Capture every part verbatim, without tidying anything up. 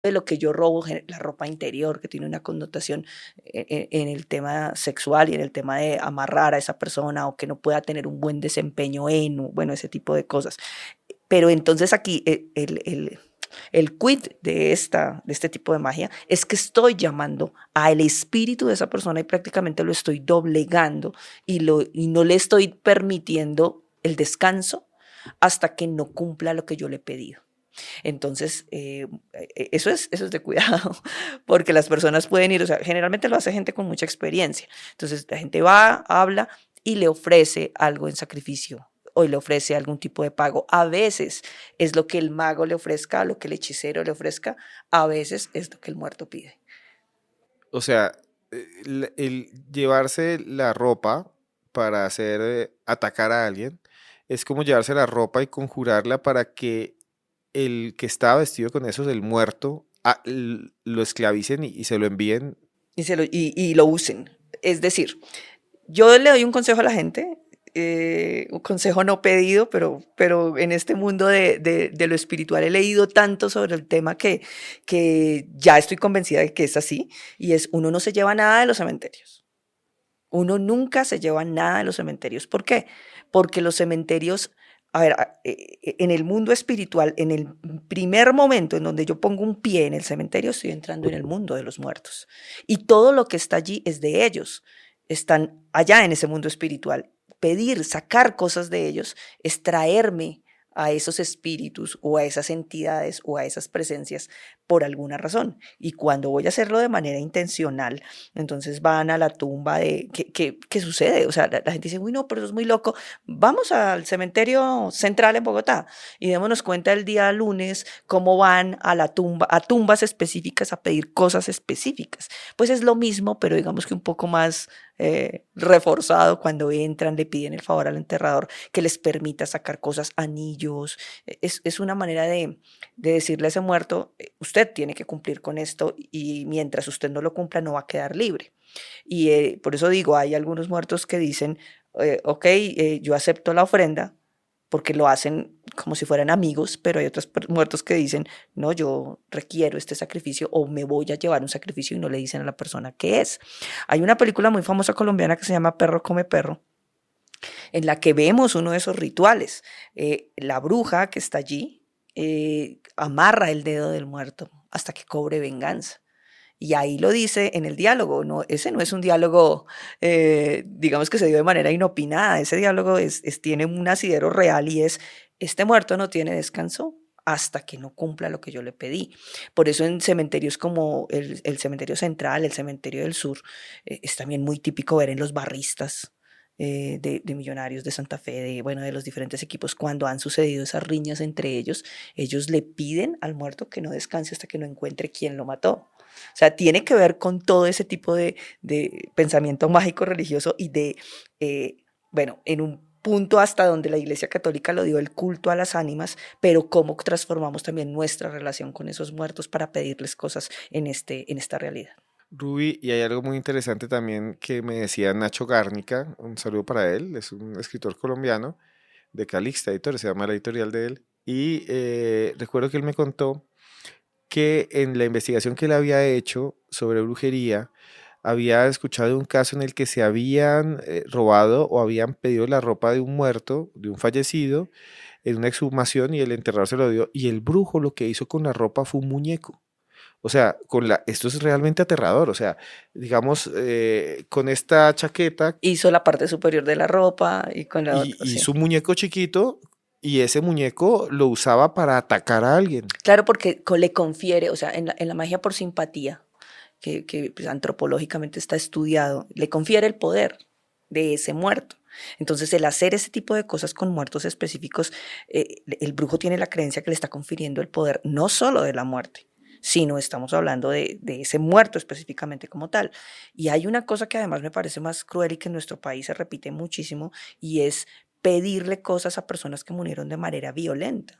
de lo que yo robo, la ropa interior, que tiene una connotación en, en el tema sexual y en el tema de amarrar a esa persona o que no pueda tener un buen desempeño en, bueno, ese tipo de cosas. Pero entonces aquí el, el, el, el quid de, esta, de este tipo de magia es que estoy llamando al espíritu de esa persona y prácticamente lo estoy doblegando y, lo, y no le estoy permitiendo el descanso hasta que no cumpla lo que yo le he pedido. Entonces, eh, eso, es, eso es de cuidado, porque las personas pueden ir, o sea, generalmente lo hace gente con mucha experiencia. Entonces, la gente va, habla y le ofrece algo en sacrificio o le ofrece algún tipo de pago. A veces es lo que el mago le ofrezca, lo que el hechicero le ofrezca, a veces es lo que el muerto pide. O sea, el, el llevarse la ropa para hacer eh, atacar a alguien es como llevarse la ropa y conjurarla para que el que estaba vestido con eso, el muerto, a- l- lo esclavicen y, y se lo envíen. Y, se lo, y, y lo usen. Es decir, yo le doy un consejo a la gente, eh, un consejo no pedido, pero, pero en este mundo de, de, de, lo espiritual he leído tanto sobre el tema que, que ya estoy convencida de que es así, y es uno no se lleva nada de los cementerios. Uno nunca se lleva nada de los cementerios. ¿Por qué? Porque los cementerios, a ver, en el mundo espiritual, en el primer momento en donde yo pongo un pie en el cementerio, estoy entrando en el mundo de los muertos. Y todo lo que está allí es de ellos. Están allá en ese mundo espiritual. Pedir, sacar cosas de ellos, es traerme a esos espíritus o a esas entidades o a esas presencias por alguna razón. Y cuando voy a hacerlo de manera intencional, entonces van a la tumba de... ¿Qué, qué, qué sucede? O sea, la, la gente dice, uy, no, pero eso es muy loco. Vamos al cementerio central en Bogotá y démonos cuenta el día lunes cómo van a la tumba, a tumbas específicas a pedir cosas específicas. Pues es lo mismo, pero digamos que un poco más eh, reforzado cuando entran, le piden el favor al enterrador que les permita sacar cosas, anillos. Es, es una manera de, de decirle a ese muerto, usted tiene que cumplir con esto y mientras usted no lo cumpla no va a quedar libre. Y eh, por eso digo, hay algunos muertos que dicen, eh, ok, eh, yo acepto la ofrenda, porque lo hacen como si fueran amigos, pero hay otros muertos que dicen, no, yo requiero este sacrificio o me voy a llevar un sacrificio y no le dicen a la persona qué es. Hay una película muy famosa colombiana que se llama Perro come perro, en la que vemos uno de esos rituales. Eh, la bruja que está allí eh, amarra el dedo del muerto hasta que cobre venganza. Y ahí lo dice en el diálogo, no, ese no es un diálogo, eh, digamos que se dio de manera inopinada, ese diálogo es, es, tiene un asidero real y es, este muerto no tiene descanso hasta que no cumpla lo que yo le pedí. Por eso en cementerios como el, el cementerio central, el cementerio del sur, eh, es también muy típico ver en los barristas, eh, de, de Millonarios, de Santa Fe, de, bueno, de los diferentes equipos, cuando han sucedido esas riñas entre ellos, ellos le piden al muerto que no descanse hasta que no encuentre quién lo mató. O sea, tiene que ver con todo ese tipo de, de pensamiento mágico religioso y de, eh, bueno, en un punto hasta donde la Iglesia Católica lo dio el culto a las ánimas, pero cómo transformamos también nuestra relación con esos muertos para pedirles cosas en, este, en esta realidad. Ruby, y hay algo muy interesante también que me decía Nacho Gárnica, un saludo para él, es un escritor colombiano de Calixta Editor, se llama la editorial de él, y eh, recuerdo que él me contó que en la investigación que él había hecho sobre brujería, había escuchado de un caso en el que se habían eh, robado o habían pedido la ropa de un muerto, de un fallecido, en una exhumación y el enterrador se lo dio, y el brujo lo que hizo con la ropa fue un muñeco. O sea, con la, esto es realmente aterrador. O sea, digamos, eh, con esta chaqueta Hizo la parte superior de la ropa y con la y otra, sí. hizo un muñeco chiquito y ese muñeco lo usaba para atacar a alguien. Claro, porque le confiere, o sea, en la, en la magia por simpatía, que, que pues, antropológicamente está estudiado, le confiere el poder de ese muerto. Entonces, el hacer ese tipo de cosas con muertos específicos, eh, el brujo tiene la creencia que le está confiriendo el poder no solo de la muerte, sino estamos hablando de, de ese muerto específicamente como tal. Y hay una cosa que además me parece más cruel y que en nuestro país se repite muchísimo, y es pedirle cosas a personas que murieron de manera violenta,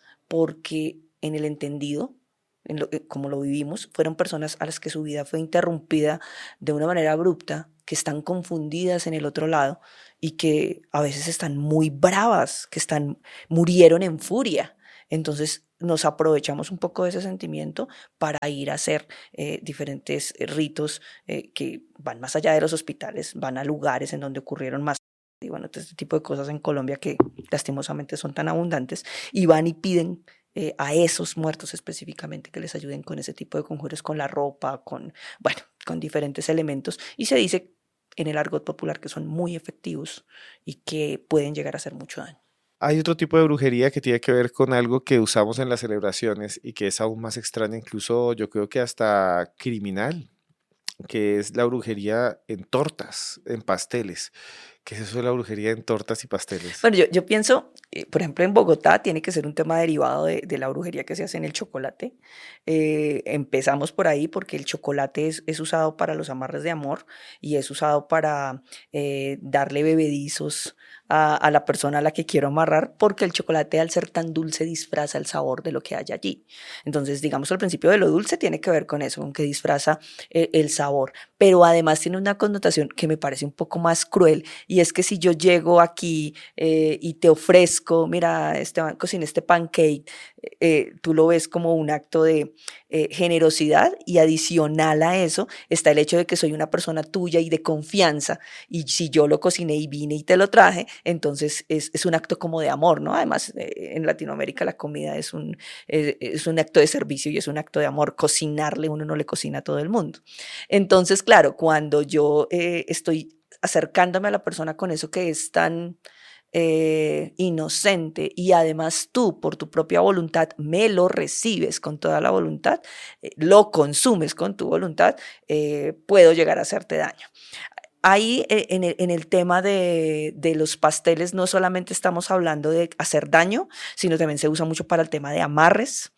porque en el entendido, en lo, como lo vivimos, fueron personas a las que su vida fue interrumpida de una manera abrupta, que están confundidas en el otro lado y que a veces están muy bravas, que están, murieron en furia. Entonces, nos aprovechamos un poco de ese sentimiento para ir a hacer eh, diferentes ritos eh, que van más allá de los hospitales, van a lugares en donde ocurrieron más. Y bueno, este tipo de cosas en Colombia que lastimosamente son tan abundantes, y van y piden eh, a esos muertos específicamente que les ayuden con ese tipo de conjuros, con la ropa, con, bueno, con diferentes elementos, y se dice en el argot popular que son muy efectivos y que pueden llegar a hacer mucho daño. Hay otro tipo de brujería que tiene que ver con algo que usamos en las celebraciones y que es aún más extraña, incluso yo creo que hasta criminal, que es la brujería en tortas, en pasteles. ¿Qué es eso de la brujería en tortas y pasteles? Bueno, yo, yo pienso, eh, por ejemplo, en Bogotá tiene que ser un tema derivado de, de la brujería que se hace en el chocolate. Eh, empezamos por ahí porque el chocolate es, es usado para los amarres de amor y es usado para eh, darle bebedizos a, a la persona a la que quiero amarrar, porque el chocolate, al ser tan dulce, disfraza el sabor de lo que hay allí. Entonces, digamos, al principio de lo dulce tiene que ver con eso, con que disfraza eh, el sabor, pero además tiene una connotación que me parece un poco más cruel. Y es que si yo llego aquí eh, y te ofrezco, mira, Esteban, cocina este pancake, eh, tú lo ves como un acto de eh, generosidad, y adicional a eso está el hecho de que soy una persona tuya y de confianza, y si yo lo cociné y vine y te lo traje, entonces es, es un acto como de amor, ¿no? Además, eh, en Latinoamérica la comida es un, eh, es un acto de servicio y es un acto de amor. Cocinarle, uno no le cocina a todo el mundo. Entonces, claro, cuando yo eh, estoy acercándome a la persona con eso que es tan eh, inocente, y además tú por tu propia voluntad me lo recibes con toda la voluntad, eh, lo consumes con tu voluntad, eh, puedo llegar a hacerte daño. Ahí eh, en el, en el tema de, de los pasteles no solamente estamos hablando de hacer daño, sino también se usa mucho para el tema de amarres.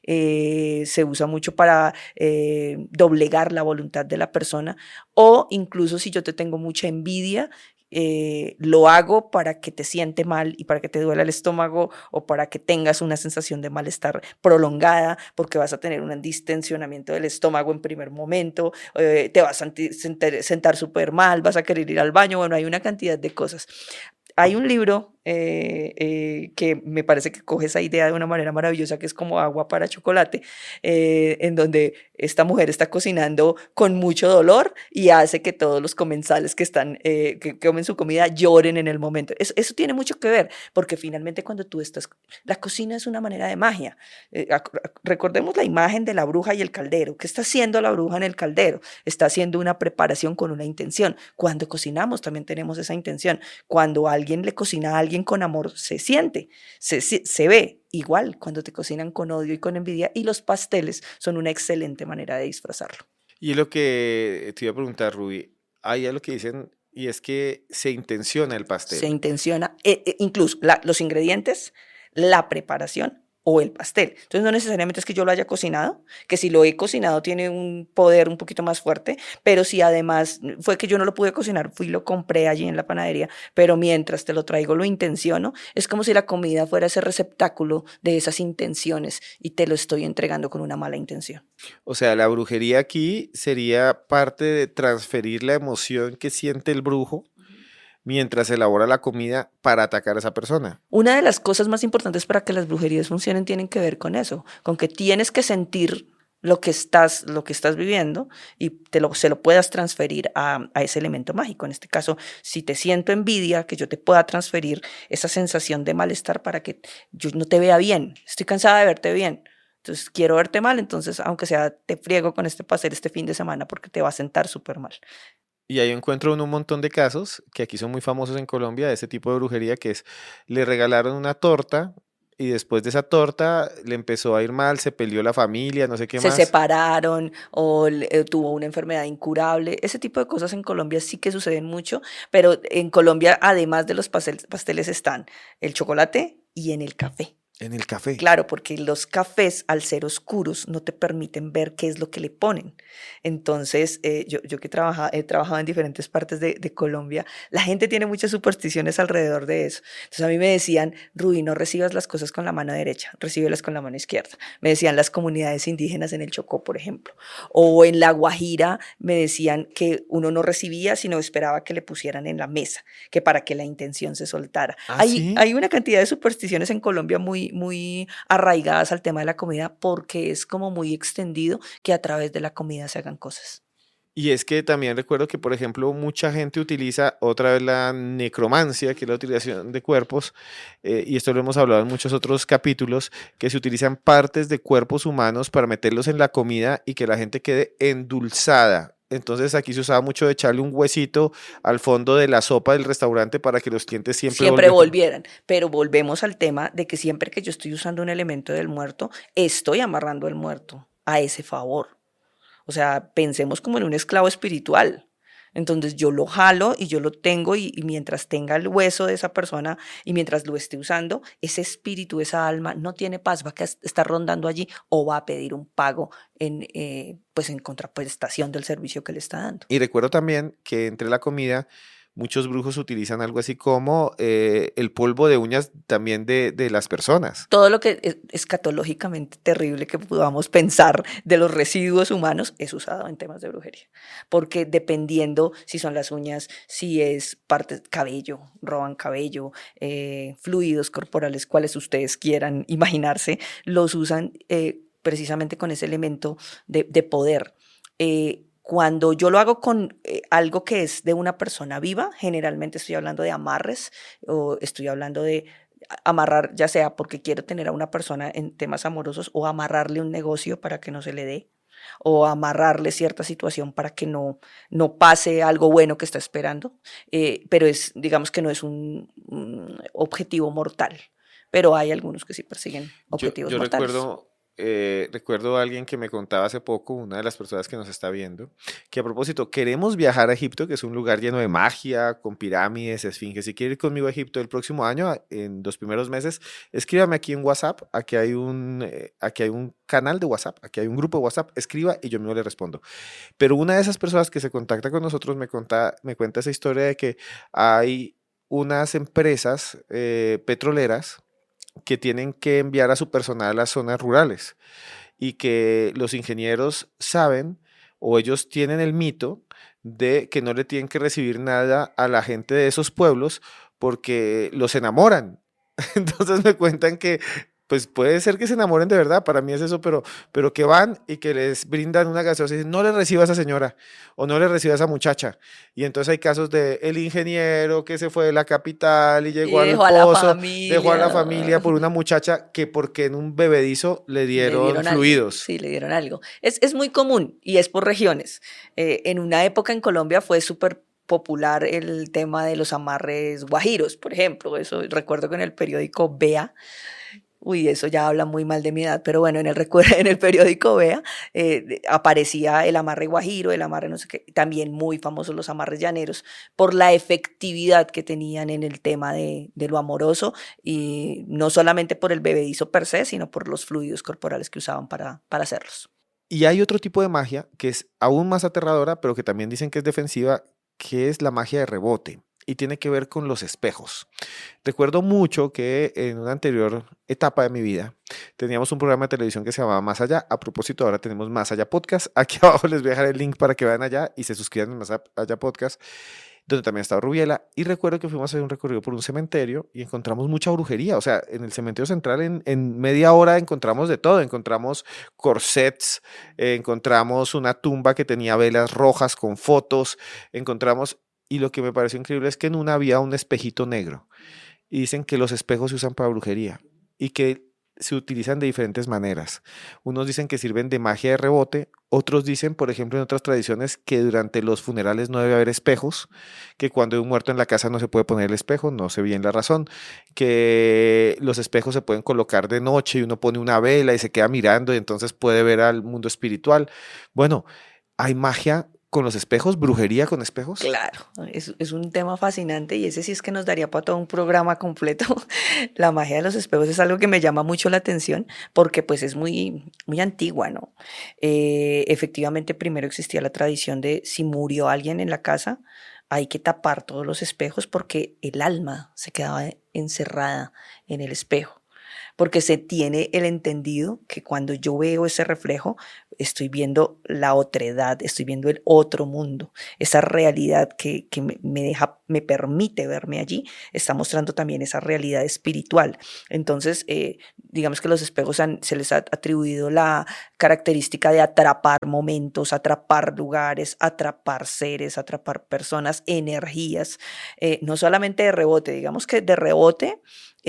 Eh, se usa mucho para eh, doblegar la voluntad de la persona, o incluso si yo te tengo mucha envidia, eh, lo hago para que te siente mal y para que te duela el estómago, o para que tengas una sensación de malestar prolongada, porque vas a tener un distensionamiento del estómago en primer momento, eh, te vas a sentar, sentar súper mal, vas a querer ir al baño, bueno, hay una cantidad de cosas. Hay un libro eh, eh, que me parece que coge esa idea de una manera maravillosa, que es como Agua para Chocolate, eh, en donde esta mujer está cocinando con mucho dolor y hace que todos los comensales que están, eh, que comen su comida, lloren en el momento. Eso, eso tiene mucho que ver, porque finalmente cuando tú estás, la cocina es una manera de magia. Eh, recordemos la imagen de la bruja y el caldero. ¿Qué está haciendo la bruja en el caldero? Está haciendo una preparación con una intención. Cuando cocinamos también tenemos esa intención. Cuando alguien le cocina a alguien con amor, se siente, se, se, se ve. Igual cuando te cocinan con odio y con envidia, y los pasteles son una excelente manera de disfrazarlo. Y lo que te iba a preguntar, Ruby, hay algo que dicen, y es que se intenciona el Se pastel. intenciona, eh, eh, incluso la, los ingredientes, la preparación o el pastel. Entonces no necesariamente es que yo lo haya cocinado, que si lo he cocinado tiene un poder un poquito más fuerte, pero si además fue que yo no lo pude cocinar, fui y lo compré allí en la panadería, pero mientras te lo traigo lo intenciono, es como si la comida fuera ese receptáculo de esas intenciones y te lo estoy entregando con una mala intención. O sea, la brujería aquí sería parte de transferir la emoción que siente el brujo mientras elabora la comida para atacar a esa persona. Una de las cosas más importantes para que las brujerías funcionen tienen que ver con eso, con que tienes que sentir lo que estás, lo que estás viviendo, y te lo, se lo puedas transferir a, a ese elemento mágico. En este caso, si te siento envidia, que yo te pueda transferir esa sensación de malestar para que yo no te vea bien. Estoy cansada de verte bien. Entonces quiero verte mal, entonces aunque sea te friego con este pastel este fin de semana porque te va a sentar súper mal. Y ahí encuentro un montón de casos que aquí son muy famosos en Colombia de ese tipo de brujería, que es, le regalaron una torta y después de esa torta le empezó a ir mal, se peleó la familia, no sé qué Se más. separaron o eh, tuvo una enfermedad incurable. Ese tipo de cosas en Colombia sí que suceden mucho, pero en Colombia, además de los pastel, pasteles, están el chocolate y en el café. En el café. Claro, porque los cafés, al ser oscuros, no te permiten ver qué es lo que le ponen. Entonces, eh, yo, yo que trabaja, he trabajado en diferentes partes de, de Colombia, la gente tiene muchas supersticiones alrededor de eso. Entonces, a mí me decían, Ruby, no recibas las cosas con la mano derecha, recíbelas con la mano izquierda. Me decían las comunidades indígenas en el Chocó, por ejemplo. O en La Guajira me decían que uno no recibía, sino esperaba que le pusieran en la mesa, que para que la intención se soltara. ¿Ah, Hay, sí? hay una cantidad de supersticiones en Colombia muy muy, muy arraigadas al tema de la comida porque es como muy extendido que a través de la comida se hagan cosas. Y es que también recuerdo que, por ejemplo, mucha gente utiliza otra vez la necromancia, que es la utilización de cuerpos, eh, y esto lo hemos hablado en muchos otros capítulos, que se utilizan partes de cuerpos humanos para meterlos en la comida y que la gente quede endulzada. Entonces aquí se usaba mucho de echarle un huesito al fondo de la sopa del restaurante para que los clientes siempre Siempre volvieran. volvieran, pero volvemos al tema de que siempre que yo estoy usando un elemento del muerto, estoy amarrando el muerto a ese favor. O sea, pensemos como en un esclavo espiritual. Entonces yo lo jalo y yo lo tengo y, y mientras tenga el hueso de esa persona y mientras lo esté usando, ese espíritu, esa alma no tiene paz, va a estar rondando allí o va a pedir un pago en, eh, pues en contraprestación del servicio que le está dando. Y recuerdo también que entre la comida muchos brujos utilizan algo así como eh, el polvo de uñas también de, de las personas. Todo lo que es escatológicamente terrible que podamos pensar de los residuos humanos es usado en temas de brujería. Porque dependiendo si son las uñas, si es parte cabello, roban cabello, eh, fluidos corporales, cuales ustedes quieran imaginarse, los usan eh, precisamente con ese elemento de, de poder. Eh, Cuando yo lo hago con eh, algo que es de una persona viva, generalmente estoy hablando de amarres o estoy hablando de amarrar, ya sea porque quiero tener a una persona en temas amorosos o amarrarle un negocio para que no se le dé o amarrarle cierta situación para que no, no pase algo bueno que está esperando, eh, pero es, digamos que no es un, un objetivo mortal, pero hay algunos que sí persiguen objetivos Yo, yo mortales. recuerdo eh, recuerdo a alguien que me contaba hace poco, una de las personas que nos está viendo, que a propósito, queremos viajar a Egipto, que es un lugar lleno de magia, con pirámides, esfinges. Si quiere ir conmigo a Egipto el próximo año, en los primeros meses, escríbame aquí en WhatsApp, aquí hay un, eh, aquí hay un canal de WhatsApp, aquí hay un grupo de WhatsApp, escriba y yo mismo le respondo. Pero una de esas personas que se contacta con nosotros me, conta, me cuenta esa historia de que hay unas empresas eh, petroleras que tienen que enviar a su personal a las zonas rurales y que los ingenieros saben o ellos tienen el mito de que no le tienen que recibir nada a la gente de esos pueblos porque los enamoran. Entonces me cuentan que pues puede ser que se enamoren de verdad, para mí es eso, pero, pero que van y que les brindan una gaseosa y dicen, no le reciba a esa señora o no le reciba a esa muchacha. Y entonces hay casos de el ingeniero que se fue de la capital y llegó Y al dejó a la pozo, dejó a la familia. familia por una muchacha que porque en un bebedizo le Le dieron, dieron algo, fluidos. sí, le dieron algo. Es, es muy común y es por regiones. Eh, en una época en Colombia fue súper popular el tema de los amarres guajiros, por ejemplo. Eso recuerdo que en el periódico Vea, uy, eso ya habla muy mal de mi edad, pero bueno, en el, en el periódico Vea eh, aparecía el amarre guajiro, el amarre no sé qué, también muy famosos los amarres llaneros, por la efectividad que tenían en el tema de, de lo amoroso, y no solamente por el bebedizo per se, sino por los fluidos corporales que usaban para, para hacerlos. Y hay otro tipo de magia que es aún más aterradora, pero que también dicen que es defensiva, que es la magia de rebote. Y tiene que ver con los espejos. Recuerdo mucho que en una anterior etapa de mi vida teníamos un programa de televisión que se llamaba Más Allá. A propósito, ahora tenemos Más Allá Podcast. Aquí abajo les voy a dejar el link para que vayan allá y se suscriban a Más Allá Podcast, donde también estaba Rubiela. Y recuerdo que fuimos a hacer un recorrido por un cementerio y encontramos mucha brujería. O sea, en el cementerio central en, en media hora encontramos de todo. Encontramos corsets, eh, encontramos una tumba que tenía velas rojas con fotos, encontramos... Y lo que me pareció increíble es que en una había un espejito negro. Y dicen que los espejos se usan para brujería y que se utilizan de diferentes maneras. Unos dicen que sirven de magia de rebote, otros dicen, por ejemplo, en otras tradiciones, que durante los funerales no debe haber espejos, que cuando hay un muerto en la casa no se puede poner el espejo, no sé bien la razón, que los espejos se pueden colocar de noche y uno pone una vela y se queda mirando y entonces puede ver al mundo espiritual. Bueno, hay magia con los espejos, brujería con espejos. Claro, es, es un tema fascinante y ese sí es que nos daría para todo un programa completo. La magia de los espejos es algo que me llama mucho la atención porque pues es muy, muy antigua, ¿no? Eh, efectivamente, primero existía la tradición de si murió alguien en la casa, hay que tapar todos los espejos porque el alma se quedaba encerrada en el espejo. Porque se tiene el entendido que cuando yo veo ese reflejo, estoy viendo la otredad, estoy viendo el otro mundo. Esa realidad que, que me, me deja, me permite verme allí, está mostrando también esa realidad espiritual. Entonces, eh, digamos que los espejos han, se les ha atribuido la característica de atrapar momentos, atrapar lugares, atrapar seres, atrapar personas, energías, eh, no solamente de rebote, digamos que de rebote.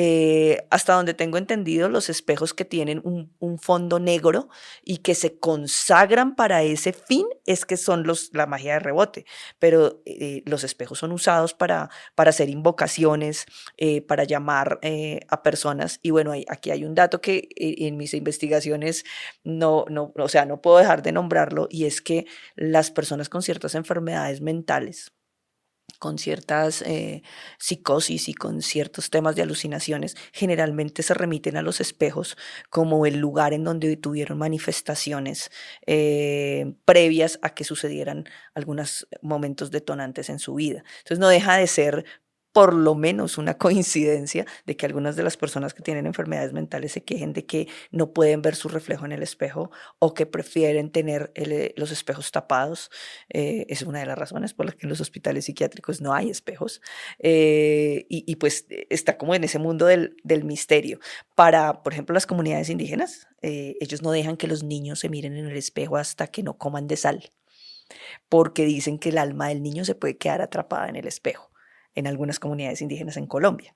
Eh, hasta donde tengo entendido, los espejos que tienen un, un, fondo negro y que se consagran para ese fin es que son los, la magia de rebote, pero eh, los espejos son usados para, para hacer invocaciones, eh, para llamar eh, a personas. Y bueno, hay, aquí hay un dato que eh, en mis investigaciones no, no, o sea, no puedo dejar de nombrarlo, y es que las personas con ciertas enfermedades mentales, con ciertas eh, psicosis y con ciertos temas de alucinaciones, generalmente se remiten a los espejos como el lugar en donde tuvieron manifestaciones eh, previas a que sucedieran algunos momentos detonantes en su vida. Entonces no deja de ser por lo menos una coincidencia de que algunas de las personas que tienen enfermedades mentales se quejen de que no pueden ver su reflejo en el espejo o que prefieren tener el, los espejos tapados. Eh, es una de las razones por las que en los hospitales psiquiátricos no hay espejos. Eh, y, y pues está como en ese mundo del, del misterio. Para, por ejemplo, las comunidades indígenas, eh, ellos no dejan que los niños se miren en el espejo hasta que no coman de sal, porque dicen que el alma del niño se puede quedar atrapada en el espejo, en algunas comunidades indígenas en Colombia.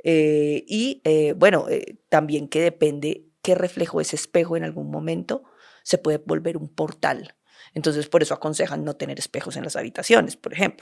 Eh, y eh, bueno, eh, también que depende qué reflejo ese espejo en algún momento se puede volver un portal. Entonces, por eso aconsejan no tener espejos en las habitaciones, por ejemplo,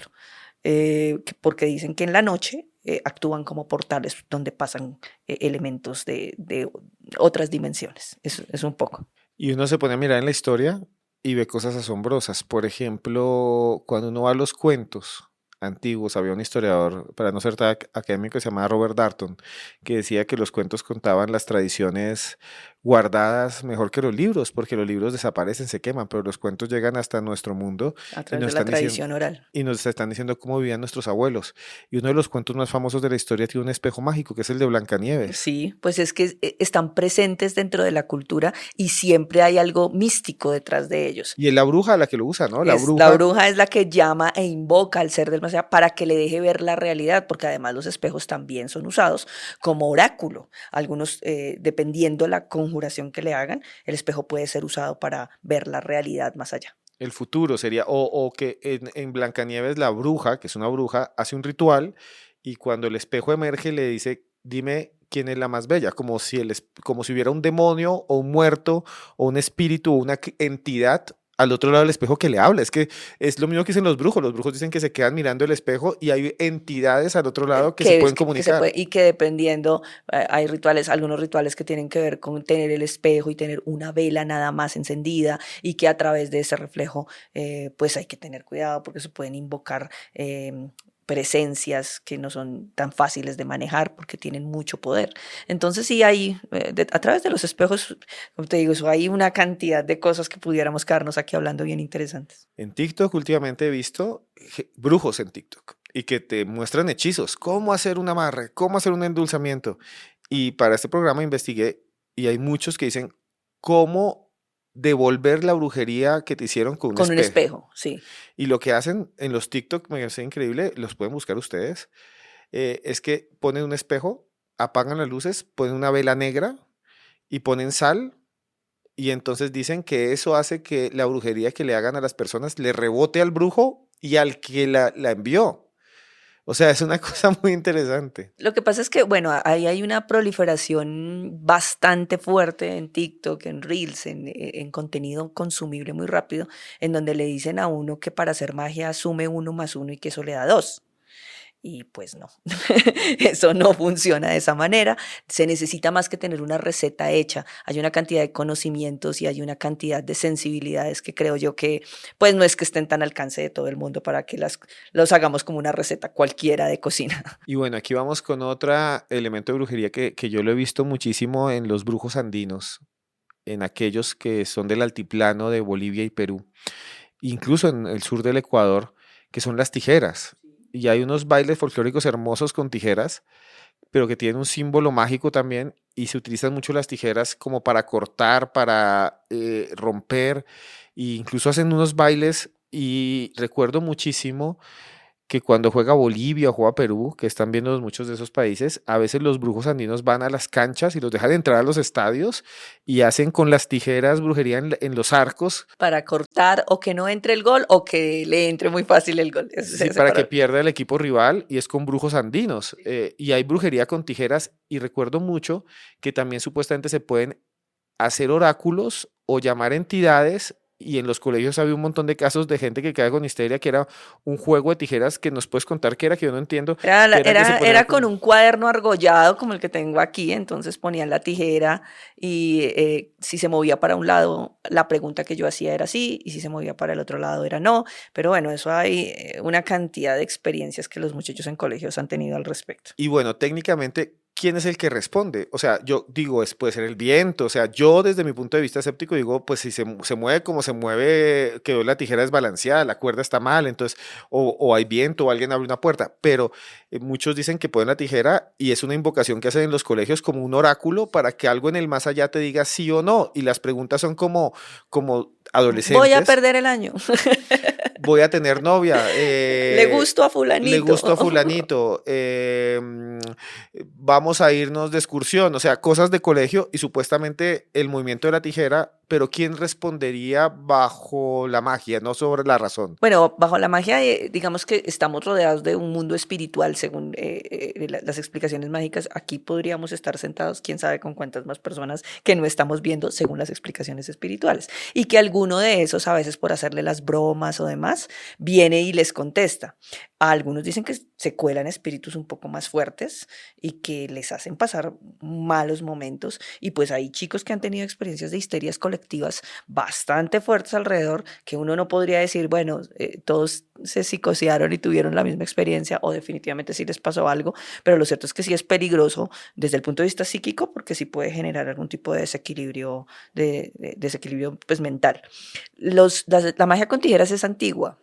eh, porque dicen que en la noche eh, actúan como portales donde pasan eh, elementos de, de otras dimensiones. Es, es un poco. Y uno se pone a mirar en la historia y ve cosas asombrosas. Por ejemplo, cuando uno va a los cuentos antiguos, había un historiador, para no ser tan académico, que se llamaba Robert Darnton, que decía que los cuentos contaban las tradiciones guardadas mejor que los libros, porque los libros desaparecen, se queman, pero los cuentos llegan hasta nuestro mundo a y través nos de la están tradición diciendo, oral. y nos están diciendo cómo vivían nuestros abuelos. Y uno de los cuentos más famosos de la historia tiene un espejo mágico, que es el de Blancanieves. Sí, pues es que están presentes dentro de la cultura y siempre hay algo místico detrás de ellos. Y es la bruja la que lo usa, ¿no? La es, bruja. La bruja es la que llama e invoca al ser del más allá para que le deje ver la realidad, porque además los espejos también son usados como oráculo. Algunos, eh, dependiendo la conjuración que le hagan, el espejo puede ser usado para ver la realidad más allá. El futuro sería, o, o que en, en Blancanieves la bruja, que es una bruja, hace un ritual y cuando el espejo emerge le dice, dime quién es la más bella, como si, el, como si hubiera un demonio o un muerto o un espíritu o una entidad al otro lado del espejo que le habla. Es que es lo mismo que dicen los brujos. Los brujos dicen que se quedan mirando el espejo y hay entidades al otro lado que, que se pueden que, comunicar. Que se puede, y que dependiendo, eh, hay rituales, algunos rituales que tienen que ver con tener el espejo y tener una vela nada más encendida y que a través de ese reflejo, eh, pues hay que tener cuidado porque se pueden invocar eh, presencias que no son tan fáciles de manejar porque tienen mucho poder. Entonces sí hay, eh, de, a través de los espejos, como te digo, eso, hay una cantidad de cosas que pudiéramos quedarnos aquí hablando bien interesantes. En TikTok últimamente he visto brujos en TikTok y que te muestran hechizos, cómo hacer un amarre, cómo hacer un endulzamiento. Y para este programa investigué y hay muchos que dicen cómo devolver la brujería que te hicieron con un con espejo. un espejo, sí. Y lo que hacen en los TikTok, me parece increíble, los pueden buscar ustedes, eh, es que ponen un espejo, apagan las luces, ponen una vela negra y ponen sal y entonces dicen que eso hace que la brujería que le hagan a las personas le rebote al brujo y al que la, la envió. O sea, es una cosa muy interesante. Lo que pasa es que, bueno, ahí hay una proliferación bastante fuerte en TikTok, en Reels, en, en contenido consumible muy rápido, en donde le dicen a uno que para hacer magia sume uno más uno y que eso le da dos. Y pues no, eso no funciona de esa manera. Se necesita más que tener una receta hecha. Hay una cantidad de conocimientos y hay una cantidad de sensibilidades que creo yo que pues no es que estén tan al alcance de todo el mundo para que las, los hagamos como una receta cualquiera de cocina. Y bueno, aquí vamos con otro elemento de brujería que, que yo lo he visto muchísimo en los brujos andinos, en aquellos que son del altiplano de Bolivia y Perú, incluso en el sur del Ecuador, que son las tijeras. Y hay unos bailes folclóricos hermosos con tijeras, pero que tienen un símbolo mágico también y se utilizan mucho las tijeras como para cortar, para eh, romper, e incluso hacen unos bailes y recuerdo muchísimo que cuando juega Bolivia o juega Perú, que están viendo muchos de esos países, a veces los brujos andinos van a las canchas y los dejan entrar a los estadios y hacen con las tijeras brujería en, en los arcos. Para cortar o que no entre el gol o que le entre muy fácil el gol. Ese, Sí, ese para que para... pierda el equipo rival y es con brujos andinos. Eh, y hay brujería con tijeras y recuerdo mucho que también supuestamente se pueden hacer oráculos o llamar entidades y en los colegios había un montón de casos de gente que queda con histeria, que era un juego de tijeras que nos puedes contar qué era, que yo no entiendo, Era, la- que era que se era, ponían era con como... un cuaderno argollado como el que tengo aquí, entonces ponían la tijera y eh, si se movía para un lado, la pregunta que yo hacía era sí, y si se movía para el otro lado era no. Pero bueno, eso hay eh, una cantidad de experiencias que los muchachos en colegios han tenido al respecto. Y bueno, técnicamente, ¿quién es el que responde? O sea, yo digo, es, puede ser el viento. O sea, yo desde mi punto de vista escéptico digo, pues si se, mu- se mueve como se mueve, quedó la tijera desbalanceada, la cuerda está mal, entonces, o, o hay viento, o alguien abre una puerta. Pero eh, muchos dicen que ponen la tijera y es una invocación que hacen en los colegios como un oráculo para que algo en el más allá te diga sí o no. Y las preguntas son como, como Voy a adolescentes. perder el año. Voy a tener novia, Le eh, gusto a le fulanito. gusto a fulanito, eh, mm, vamos a irnos de excursión, o sea, cosas de colegio y supuestamente el movimiento de la tijera, pero ¿quién respondería bajo la magia, no sobre la razón? Bueno, bajo la magia, eh, digamos que estamos rodeados de un mundo espiritual, según eh, eh, la- las explicaciones mágicas. Aquí podríamos estar sentados, quién sabe con cuántas más personas que no estamos viendo, según las explicaciones espirituales. Y que alguno de esos, a veces por hacerle las bromas o demás, viene y les contesta. A algunos dicen que se cuelan espíritus un poco más fuertes y que les hacen pasar malos momentos. Y pues hay chicos que han tenido experiencias de histerias colectivas bastante fuertes alrededor, que uno no podría decir, bueno, eh, todos se psicosearon y tuvieron la misma experiencia o definitivamente sí les pasó algo, pero lo cierto es que sí es peligroso desde el punto de vista psíquico porque sí puede generar algún tipo de desequilibrio, de, de- desequilibrio pues, mental. Los, la, la magia con tijeras es antigua.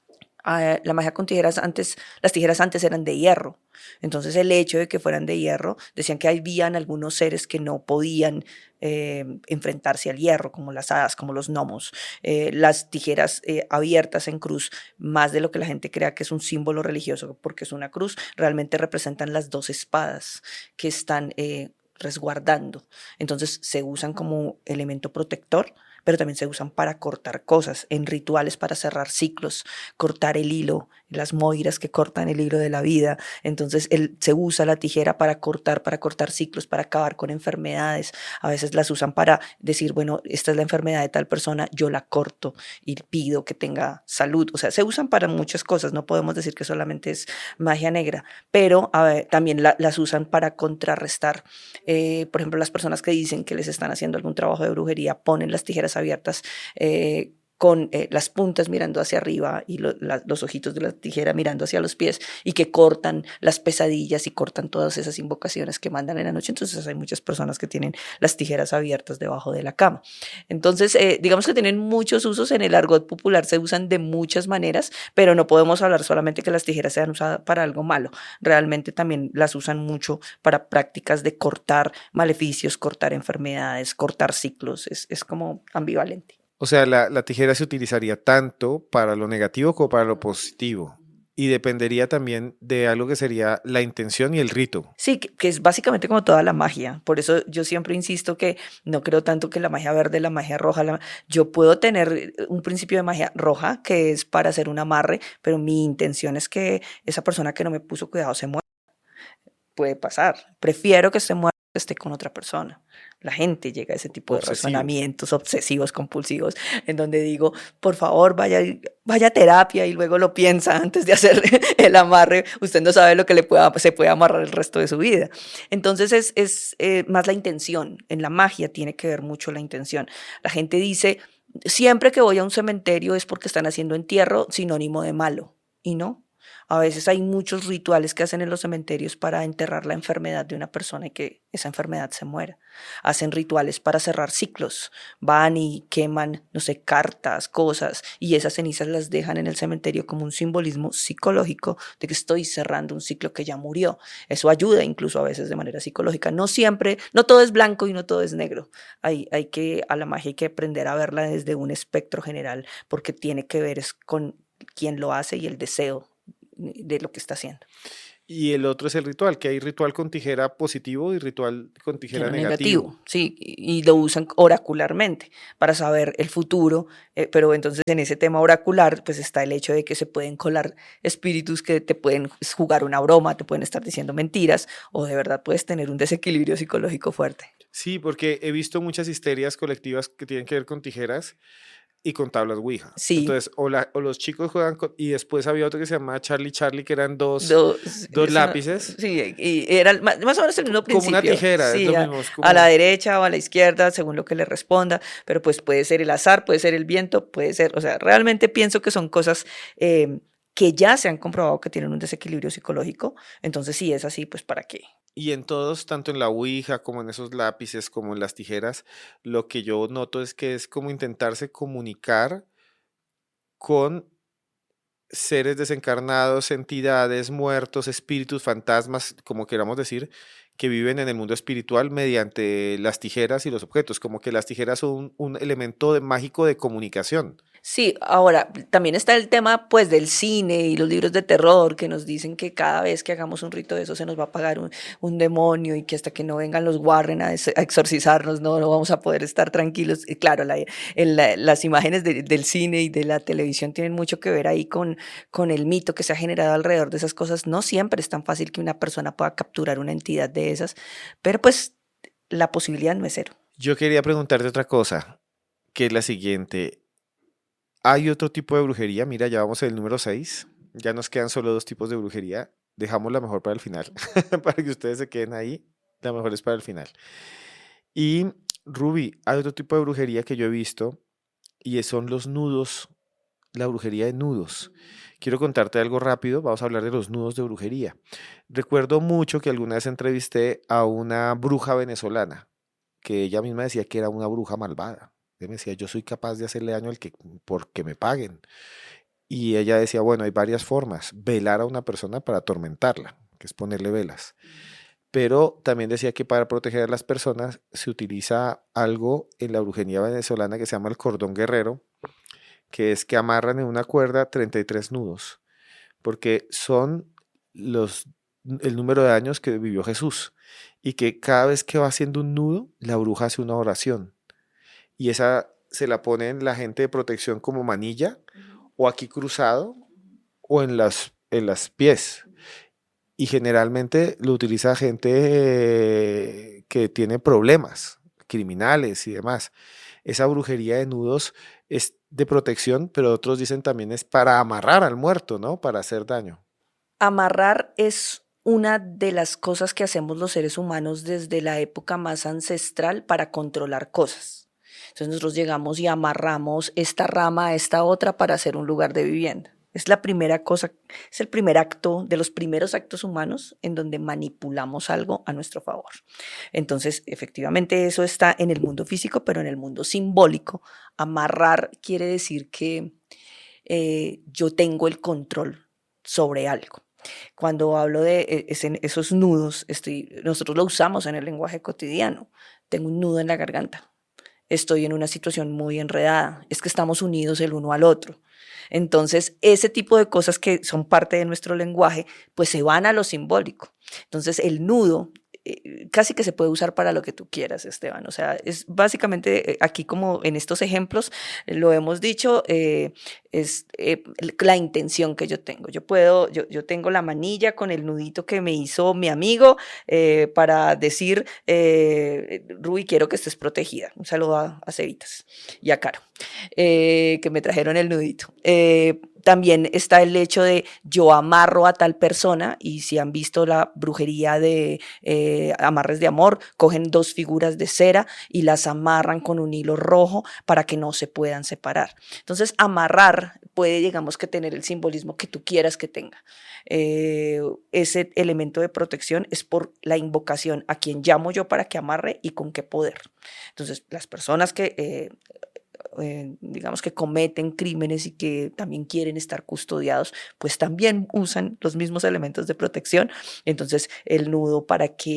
Ah, la magia con tijeras antes, las tijeras antes eran de hierro. Entonces el hecho de que fueran de hierro, decían que habían algunos seres que no podían eh, enfrentarse al hierro, como las hadas, como los gnomos. Eh, las tijeras eh, abiertas en cruz, más de lo que la gente crea que es un símbolo religioso, porque es una cruz, realmente representan las dos espadas que están eh, resguardando. Entonces se usan como elemento protector, pero también se usan para cortar cosas, en rituales para cerrar ciclos, cortar el hilo, las moiras que cortan el hilo de la vida. Entonces él, se usa la tijera para cortar, para cortar ciclos, para acabar con enfermedades. A veces las usan para decir, bueno, esta es la enfermedad de tal persona, yo la corto y pido que tenga salud. O sea, se usan para muchas cosas, no podemos decir que solamente es magia negra, pero a ver, también la, las usan para contrarrestar. Eh, por ejemplo, las personas que dicen que les están haciendo algún trabajo de brujería ponen las tijeras abiertas eh, con eh, las puntas mirando hacia arriba y lo, la, los ojitos de la tijera mirando hacia los pies y que cortan las pesadillas y cortan todas esas invocaciones que mandan en la noche. Entonces hay muchas personas que tienen las tijeras abiertas debajo de la cama. Entonces, eh, digamos que tienen muchos usos en el argot popular, se usan de muchas maneras, pero no podemos hablar solamente que las tijeras sean usadas para algo malo. Realmente también las usan mucho para prácticas de cortar maleficios, cortar enfermedades, cortar ciclos. Es, es como ambivalente. O sea, la, la tijera se utilizaría tanto para lo negativo como para lo positivo. Y dependería también de algo que sería la intención y el rito. Sí, que, que es básicamente como toda la magia. Por eso yo siempre insisto que no creo tanto que la magia verde, la magia roja, la- yo puedo tener un principio de magia roja que es para hacer un amarre, pero mi intención es que esa persona que no me puso cuidado se muera. Puede pasar. Prefiero que esté muerto que esté con otra persona. La gente llega a ese tipo de Obsesivo. razonamientos obsesivos, compulsivos, en donde digo, por favor, vaya, vaya a terapia y luego lo piensa antes de hacer el amarre. Usted no sabe lo que le pueda, se puede amarrar el resto de su vida. Entonces es, es eh, más la intención. En la magia tiene que ver mucho la intención. La gente dice, siempre que voy a un cementerio es porque están haciendo entierro, sinónimo de malo. Y no. A veces hay muchos rituales que hacen en los cementerios para enterrar la enfermedad de una persona y que esa enfermedad se muera. Hacen rituales para cerrar ciclos. Van y queman, no sé, cartas, cosas, y esas cenizas las dejan en el cementerio como un simbolismo psicológico de que estoy cerrando un ciclo que ya murió. Eso ayuda incluso a veces de manera psicológica. No siempre, no todo es blanco y no todo es negro. Hay, hay que, a la magia hay que aprender a verla desde un espectro general porque tiene que ver es con quién lo hace y el deseo de lo que está haciendo. Y el otro es el ritual, que hay ritual con tijera positivo y ritual con tijera negativo. negativo. Sí, y y lo usan oracularmente para saber el futuro, eh, pero entonces en ese tema oracular pues está el hecho de que se pueden colar espíritus que te pueden jugar una broma, te pueden estar diciendo mentiras o de verdad puedes tener un desequilibrio psicológico fuerte. Sí, porque he visto muchas histerias colectivas que tienen que ver con tijeras y con tablas Ouija. Sí, Entonces, o, la- o los chicos juegan con, y después había otro que se llamaba Charlie Charlie, que eran dos, dos, dos esa- lápices, sí, y era el ma- más o menos el mismo como una principio. tijera, es Sí, lo a, mismo, es a la como... derecha o a la izquierda, según lo que le responda, pero pues puede ser el azar, puede ser el viento, puede ser, o sea, realmente pienso que son cosas eh, que ya se han comprobado que tienen un desequilibrio psicológico, entonces si es así, pues ¿para qué? Y en todos, tanto en la Ouija como en esos lápices, como en las tijeras, lo que yo noto es que es como intentarse comunicar con seres desencarnados, entidades, muertos, espíritus, fantasmas, como queramos decir, que viven en el mundo espiritual mediante las tijeras y los objetos, como que las tijeras son un, un elemento de- mágico de comunicación. Sí, ahora también está el tema pues del cine y los libros de terror que nos dicen que cada vez que hagamos un rito de eso se nos va a pagar un, un demonio y que hasta que no vengan los Warren a, des- a exorcizarnos no, no vamos a poder estar tranquilos. Y claro, la- el- la- las imágenes de- del cine y de la televisión tienen mucho que ver ahí con, con el mito que se ha generado alrededor de esas cosas. No siempre es tan fácil que una persona pueda capturar una entidad de esas, pero pues la posibilidad no es cero. Yo quería preguntarte otra cosa, que es la siguiente. ¿Hay otro tipo de brujería? Mira, ya vamos en el número seis. Ya nos quedan solo dos tipos de brujería. Dejamos la mejor para el final, para que ustedes se queden ahí. La mejor es para el final. Y Ruby, hay otro tipo de brujería que yo he visto y son los nudos, la brujería de nudos. Quiero contarte algo rápido, vamos a hablar de los nudos de brujería. Recuerdo mucho que alguna vez entrevisté a una bruja venezolana, que ella misma decía que era una bruja malvada. Ella me decía, yo soy capaz de hacerle daño al que, porque me paguen. Y ella decía, bueno, hay varias formas. Velar a una persona para atormentarla, que es ponerle velas. Pero también decía que para proteger a las personas se utiliza algo en la brujería venezolana que se llama el cordón guerrero, que es que amarran en una cuerda treinta y tres nudos, porque son los, el número de años que vivió Jesús, y que cada vez que va haciendo un nudo, la bruja hace una oración, y esa se la ponen la gente de protección como manilla, o aquí cruzado, o en las, en las pies. Y generalmente lo utiliza gente eh, que tiene problemas, criminales y demás. Esa brujería de nudos es de protección, pero otros dicen también es para amarrar al muerto, ¿no? Para hacer daño. Amarrar es una de las cosas que hacemos los seres humanos desde la época más ancestral para controlar cosas. Entonces nosotros llegamos y amarramos esta rama a esta otra para hacer un lugar de vivienda. Es la primera cosa, es el primer acto, de los primeros actos humanos en donde manipulamos algo a nuestro favor. Entonces, efectivamente, eso está en el mundo físico, pero en el mundo simbólico, amarrar quiere decir que eh, yo tengo el control sobre algo. Cuando hablo de eh, ese- esos nudos, estoy, nosotros lo usamos en el lenguaje cotidiano. Tengo un nudo en la garganta. Estoy en una situación muy enredada. Es que estamos unidos el uno al otro. Entonces, ese tipo de cosas que son parte de nuestro lenguaje, pues se van a lo simbólico. Entonces, el nudo eh, casi que se puede usar para lo que tú quieras, Esteban. O sea, es básicamente eh, aquí como en estos ejemplos eh, lo hemos dicho, eh, es eh, la intención que yo tengo. Yo puedo, yo, yo tengo la manilla con el nudito que me hizo mi amigo eh, para decir, eh, Rui, quiero que estés protegida. Un saludo a, a Cevitas y a Caro, eh, que me trajeron el nudito. Eh, también está el hecho de yo amarro a tal persona y si han visto la brujería de eh, amarres de amor, cogen dos figuras de cera y las amarran con un hilo rojo para que no se puedan separar. Entonces, amarrar puede, digamos, que tener el simbolismo que tú quieras que tenga. Eh, ese elemento de protección es por la invocación a quien llamo yo para que amarre y con qué poder. Entonces, las personas que... Eh, eh, digamos que cometen crímenes y que también quieren estar custodiados, pues también usan los mismos elementos de protección. Entonces, el nudo para que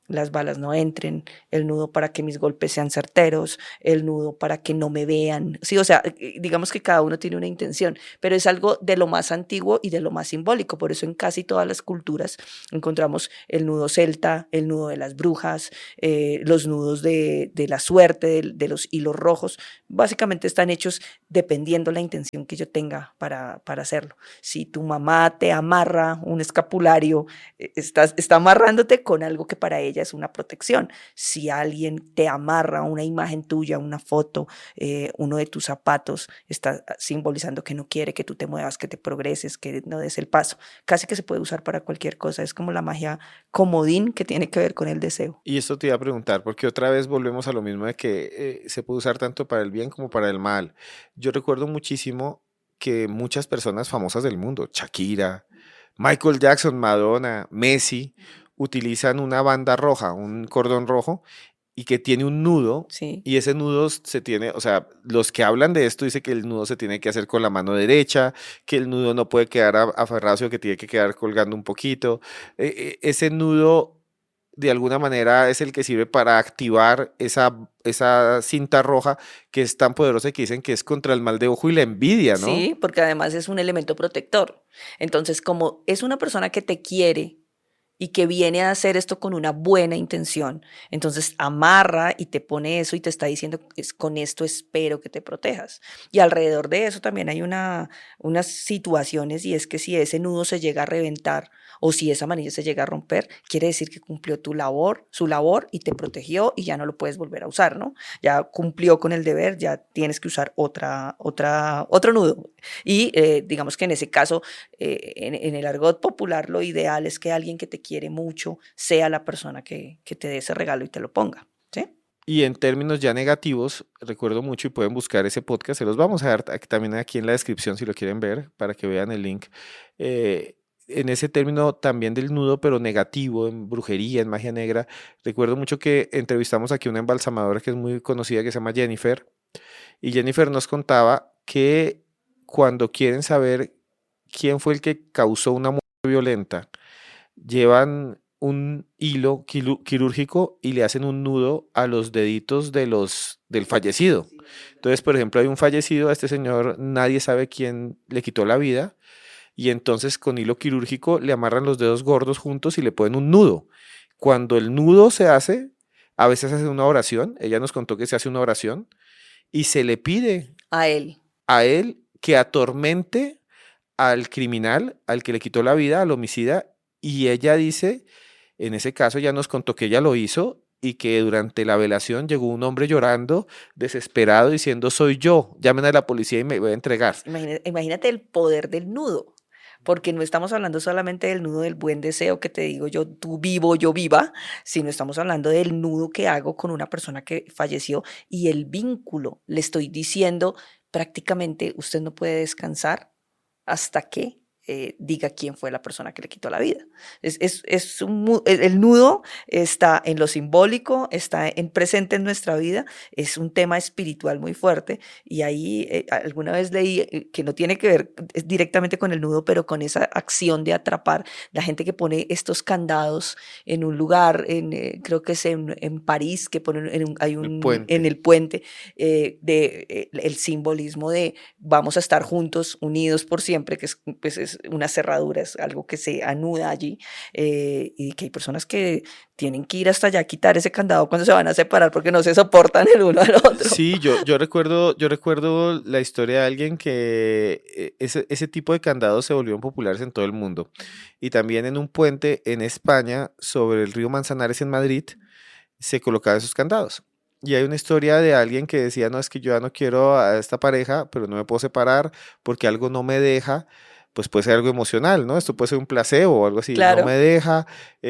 las balas no entren, el nudo para que mis golpes sean certeros, el nudo para que no me vean. Sí, o sea, digamos que cada uno tiene una intención, pero es algo de lo más antiguo y de lo más simbólico. Por eso en casi todas las culturas encontramos el nudo celta, el nudo de las brujas, eh, los nudos de, de la suerte, de, de los hilos rojos. Básicamente están hechos dependiendo la intención que yo tenga para, para hacerlo. Si tu mamá te amarra un escapulario, estás, está amarrándote con algo que para ella es una protección. Si alguien te amarra una imagen tuya, una foto, eh, uno de tus zapatos, está simbolizando que no quiere que tú te muevas, que te progreses, que no des el paso. Casi que se puede usar para cualquier cosa. Es como la magia comodín que tiene que ver con el deseo. Y esto te iba a preguntar, porque otra vez volvemos a lo mismo de que eh, se puede usar tanto para el bien como para el mal. Yo recuerdo muchísimo que muchas personas famosas del mundo, Shakira, Michael Jackson, Madonna, Messi, utilizan una banda roja, un cordón rojo, y que tiene un nudo, Sí. y ese nudo se tiene, o sea, los que hablan de esto dicen que el nudo se tiene que hacer con la mano derecha, que el nudo no puede quedar a- aferrado, sino que tiene que quedar colgando un poquito. Eh, eh, ese nudo, de alguna manera, es el que sirve para activar esa, esa cinta roja que es tan poderosa y que dicen que es contra el mal de ojo y la envidia, ¿no? Sí, porque además es un elemento protector. Entonces, como es una persona que te quiere y que viene a hacer esto con una buena intención, entonces amarra y te pone eso y te está diciendo, es, con esto espero que te protejas. Y alrededor de eso también hay una, unas situaciones, y es que si ese nudo se llega a reventar o si esa manilla se llega a romper, quiere decir que cumplió tu labor, su labor, y te protegió y ya no lo puedes volver a usar, ¿no? Ya cumplió con el deber, ya tienes que usar otra, otra, otro nudo. Y eh, digamos que en ese caso, eh, en, en el argot popular, lo ideal es que alguien que te quiere mucho sea la persona que, que te dé ese regalo y te lo ponga, ¿sí? Y en términos ya negativos, recuerdo mucho y pueden buscar ese podcast, se los vamos a dar aquí- también aquí en la descripción si lo quieren ver, para que vean el link. Eh, en ese término también del nudo, pero negativo, en brujería, en magia negra, recuerdo mucho que entrevistamos aquí a una embalsamadora que es muy conocida, que se llama Jennifer, y Jennifer nos contaba que cuando quieren saber quién fue el que causó una muerte violenta, llevan un hilo quilu- quirúrgico y le hacen un nudo a los deditos de los del fallecido. Entonces, por ejemplo, hay un fallecido, a este señor nadie sabe quién le quitó la vida, y entonces con hilo quirúrgico le amarran los dedos gordos juntos y le ponen un nudo. Cuando el nudo se hace, a veces hace una oración, ella nos contó que se hace una oración y se le pide A él. a él que atormente al criminal, al que le quitó la vida, al homicida, y ella dice, en ese caso ya nos contó que ella lo hizo y que durante la velación llegó un hombre llorando, desesperado, diciendo, soy yo, llamen a la policía y me voy a entregar. Imagina- Imagínate el poder del nudo, porque no estamos hablando solamente del nudo del buen deseo que te digo yo, tú vivo, yo viva, sino estamos hablando del nudo que hago con una persona que falleció y el vínculo. Le estoy diciendo prácticamente, usted no puede descansar hasta que eh, diga quién fue la persona que le quitó la vida. Es, es, es un mu- el, el nudo está en lo simbólico, está en presente en nuestra vida, es un tema espiritual muy fuerte, y ahí eh, alguna vez leí eh, que no tiene que ver eh, directamente con el nudo, pero con esa acción de atrapar la gente que pone estos candados en un lugar, en, eh, creo que es en, en París, que ponen en un, hay El un, en puente. el puente, eh, de, eh, el simbolismo de vamos a estar juntos, unidos por siempre, que es, pues, es una cerradura, es algo que se anuda allí, eh, y que hay personas que tienen que ir hasta allá a quitar ese candado cuando se van a separar porque no se soportan el uno al otro. Sí, yo, yo recuerdo, yo recuerdo la historia de alguien que eh, ese, ese tipo de candados se volvieron populares en todo el mundo. Y también en un puente en España, sobre el río Manzanares en Madrid, se colocaban esos candados. Y hay una historia de alguien que decía, no, es que yo ya no quiero a esta pareja, pero no me puedo separar porque algo no me deja, pues puede ser algo emocional, ¿no? Esto puede ser un placebo o algo así, no me Claro. deja,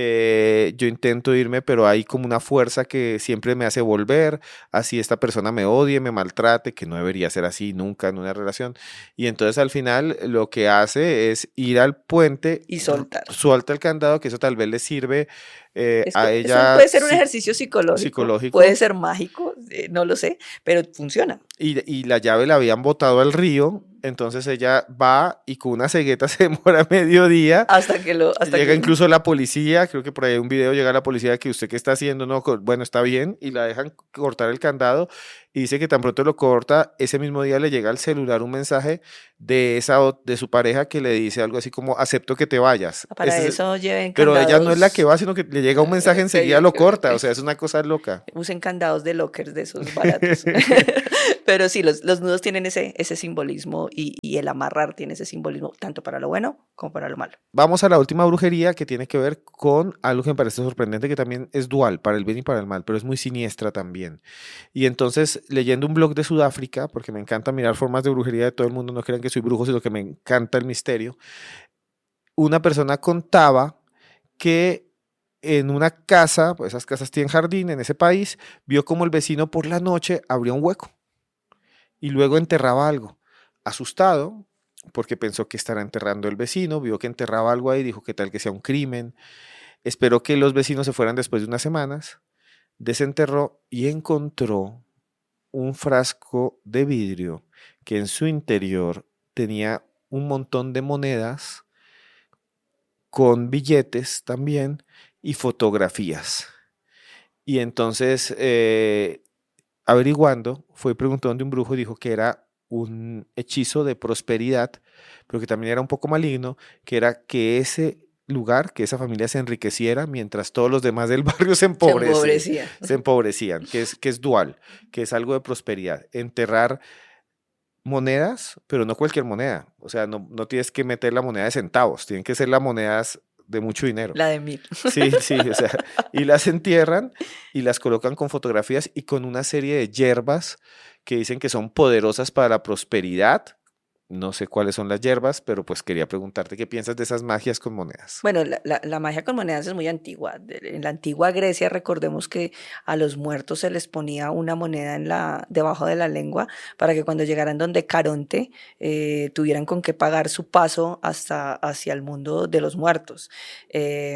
eh, yo intento irme, pero hay como una fuerza que siempre me hace volver, así esta persona me odie, me maltrate, que no debería ser así nunca en una relación. Y entonces al final lo que hace es ir al puente, Y r- soltar. suelta el candado, que eso tal vez le sirve eh, Es a co- eso ella puede ser un psi- ejercicio psicológico, puede psicológico, ser mágico, eh, no lo sé, pero funciona. y, y la llave la habían botado al río Entonces ella va y con una cegueta se demora medio día. Hasta que lo... Hasta llega que... incluso la policía, creo que por ahí hay un video, llega la policía que usted qué está haciendo, no, bueno, está bien, y la dejan cortar el candado, y dice que tan pronto lo corta, ese mismo día le llega al celular un mensaje de esa de su pareja que le dice algo así como, acepto que te vayas. Para Ese, eso lleven pero candados. ella no es la que va, sino que le llega un mensaje enseguida, lo corta, o sea, es una cosa loca. Usen candados de lockers de esos baratos. Pero sí, los, los nudos tienen ese, ese simbolismo y, y el amarrar tiene ese simbolismo tanto para lo bueno como para lo malo. Vamos a la última brujería que tiene que ver con algo que me parece sorprendente, que también es dual, para el bien y para el mal, pero es muy siniestra también. Y entonces, leyendo un blog de Sudáfrica, porque me encanta mirar formas de brujería de todo el mundo, no crean que soy brujo, sino que me encanta el misterio, una persona contaba que en una casa, pues esas casas tienen jardín en ese país, vio como el vecino por la noche abría un hueco y luego enterraba algo. Asustado, porque pensó que estará enterrando el vecino, vio que enterraba algo ahí, dijo que tal que sea un crimen, esperó que los vecinos se fueran después de unas semanas, desenterró y encontró un frasco de vidrio que en su interior tenía un montón de monedas con billetes también y fotografías. Y entonces, eh, averiguando, fue preguntando a un brujo y dijo que era un hechizo de prosperidad, pero que también era un poco maligno, que era que ese lugar, que esa familia se enriqueciera mientras todos los demás del barrio se empobrecían. Se empobrecían, se empobrecían que, es, que es dual, que es algo de prosperidad. Enterrar monedas, pero no cualquier moneda. O sea, no, no tienes que meter la moneda de centavos, tienen que ser las monedas de mucho dinero. La de mil. Sí, sí, o sea, y las entierran y las colocan con fotografías y con una serie de hierbas que dicen que son poderosas para la prosperidad. No sé cuáles son las hierbas, pero pues quería preguntarte qué piensas de esas magias con monedas. Bueno, la, la, la magia con monedas es muy antigua. En la antigua Grecia recordemos que a los muertos se les ponía una moneda en la, debajo de la lengua para que cuando llegaran donde Caronte eh, tuvieran con qué pagar su paso hasta hacia el mundo de los muertos. Eh,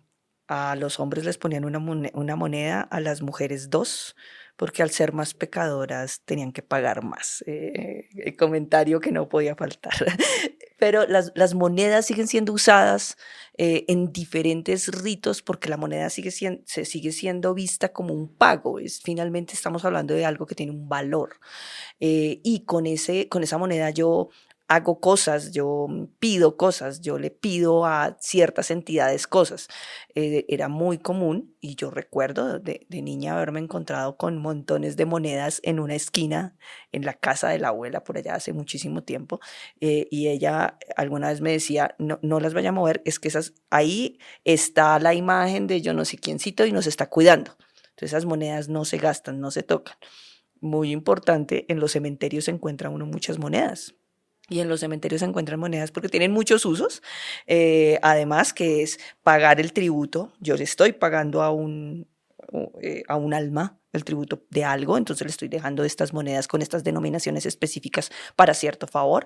a los hombres les ponían una moneda, una moneda, a las mujeres dos, porque al ser más pecadoras tenían que pagar más. Eh, el comentario que no podía faltar. Pero las, las monedas siguen siendo usadas eh, en diferentes ritos porque la moneda sigue siendo, se sigue siendo vista como un pago. Es, finalmente estamos hablando de algo que tiene un valor. Eh, y con, ese, con esa moneda yo hago cosas, yo pido cosas, yo le pido a ciertas entidades cosas. Eh, era muy común y yo recuerdo de, de niña haberme encontrado con montones de monedas en una esquina en la casa de la abuela por allá hace muchísimo tiempo eh, y ella alguna vez me decía, no, no las vaya a mover, es que esas, ahí está la imagen de yo no sé quiéncito y nos está cuidando. Entonces esas monedas no se gastan, no se tocan. Muy importante, en los cementerios se encuentra uno muchas monedas. Y en los cementerios se encuentran monedas porque tienen muchos usos. Eh, además, que es pagar el tributo. Yo le estoy pagando a un, eh, a un alma el tributo de algo, entonces le estoy dejando estas monedas con estas denominaciones específicas para cierto favor.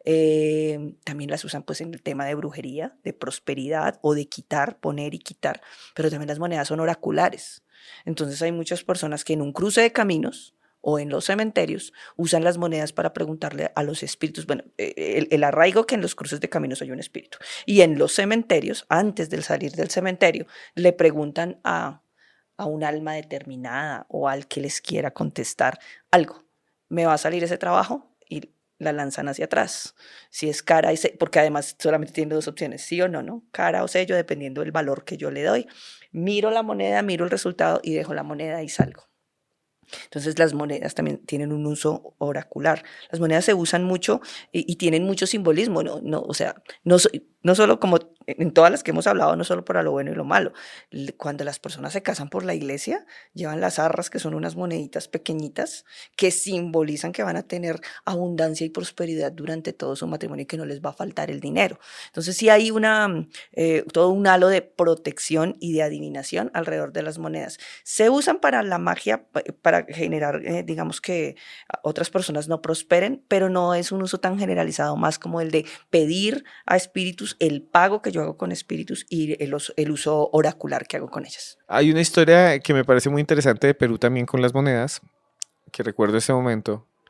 Eh, también las usan pues en el tema de brujería, de prosperidad o de quitar, poner y quitar. Pero también las monedas son oraculares. Entonces hay muchas personas que en un cruce de caminos o en los cementerios, usan las monedas para preguntarle a los espíritus. Bueno, el, el arraigo que en los cruces de caminos hay un espíritu. Y en los cementerios, antes de salir del cementerio, le preguntan a, a un alma determinada o al que les quiera contestar algo. ¿Me va a salir ese trabajo? Y la lanzan hacia atrás. Si es cara y sello, porque además solamente tiene dos opciones, sí o no, ¿no? Cara o sello, dependiendo del valor que yo le doy. Miro la moneda, miro el resultado y dejo la moneda y salgo. Entonces las monedas también tienen un uso oracular. Las monedas se usan mucho y, y tienen mucho simbolismo, ¿no? No, o sea, no, no solo como en todas las que hemos hablado, no solo para lo bueno y lo malo. Cuando las personas se casan por la iglesia, llevan las arras, que son unas moneditas pequeñitas que simbolizan que van a tener abundancia y prosperidad durante todo su matrimonio y que no les va a faltar el dinero. Entonces sí hay una, eh, todo un halo de protección y de adivinación alrededor de las monedas. Se usan para la magia, para generar, eh, digamos que otras personas no prosperen, pero no es un uso tan generalizado, más como el de pedir a espíritus el pago que yo hago con espíritus y el, el uso oracular que hago con ellas. Hay una historia que me parece muy interesante de Perú también con las monedas, que recuerdo ese momento,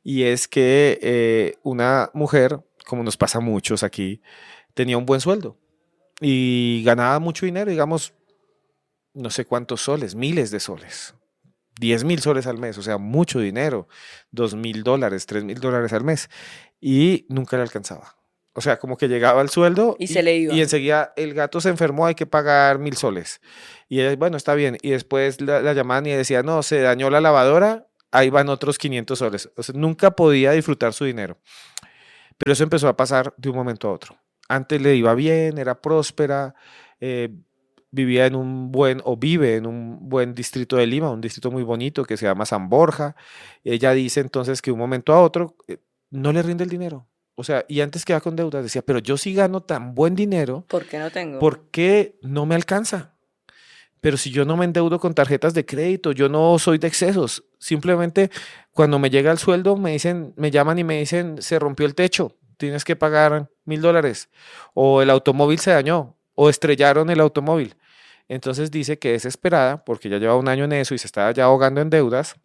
y es que eh, una mujer, como nos pasa a muchos aquí, tenía un buen sueldo y ganaba mucho dinero, digamos, no sé cuántos soles, miles de soles, diez mil soles al mes, o sea, mucho dinero, dos mil dólares, tres mil dólares al mes, y nunca le alcanzaba. O sea, como que llegaba el sueldo Y se y, le y iba. enseguida el gato se enfermó, hay que pagar mil soles. Y ella, bueno, está bien. Y después la, la llamaban y decía, no, se dañó la lavadora, ahí van otros quinientos soles. O sea, nunca podía disfrutar su dinero. Pero eso empezó a pasar de un momento a otro. Antes le iba bien, era próspera, eh, vivía en un buen, o vive en un buen distrito de Lima, un distrito muy bonito que se llama San Borja. Ella dice entonces que de un momento a otro eh, no le rinde el dinero. O sea, y antes quedaba con deudas, decía, pero yo sí gano tan buen dinero, ¿Por qué no tengo? ¿por qué no me alcanza? Pero si yo no me endeudo con tarjetas de crédito, yo no soy de excesos. Simplemente cuando me llega el sueldo me dicen, me llaman y me dicen, se rompió el techo, tienes que pagar mil dólares. O el automóvil se dañó, o estrellaron el automóvil. Entonces dice que desesperada, porque ya lleva un año en eso y se está ya ahogando en deudas,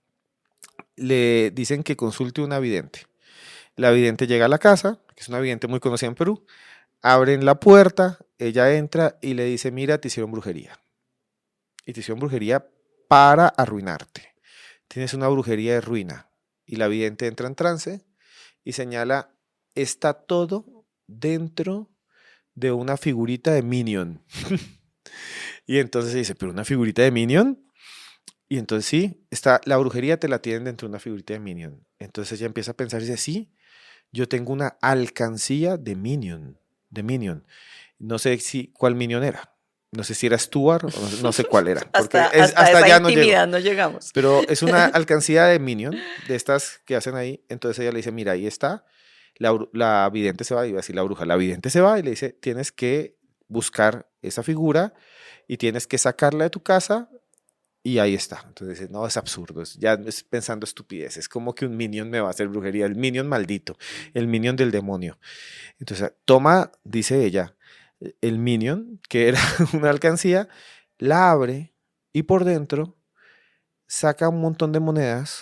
le dicen que consulte una vidente. La vidente llega a la casa, que es una vidente muy conocida en Perú, abren la puerta, ella entra y le dice, mira, te hicieron brujería. Y te hicieron brujería para arruinarte. Tienes una brujería de ruina. Y la vidente entra en trance y señala, está todo dentro de una figurita de Minion. Y entonces dice, pero una figurita de Minion. Y entonces sí, está, la brujería te la tienen dentro de una figurita de Minion. Entonces ella empieza a pensar y dice, sí, yo tengo una alcancía de Minion, de Minion. No sé si cuál Minion era. No sé si era Stuart o no, no sé cuál era, porque Hasta, es, hasta hasta esa allá no llegó. intimidad no llegamos. Pero es una alcancía de Minion, de estas que hacen ahí. Entonces ella le dice, mira, ahí está. La, bru- la vidente se va, iba a decir la bruja, la vidente se va y le dice, tienes que buscar esa figura y tienes que sacarla de tu casa y ahí está. Entonces dice, no, es absurdo, es- ya es pensando estupidez, es como que un minion me va a hacer brujería, el minion maldito, el minion del demonio. Entonces toma, dice ella, e- el minion, que era una alcancía, la abre y por dentro saca un montón de monedas